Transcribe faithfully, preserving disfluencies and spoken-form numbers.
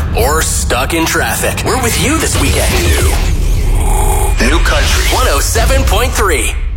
or stuck in traffic, we're with you this weekend. New, New Country one oh seven point three.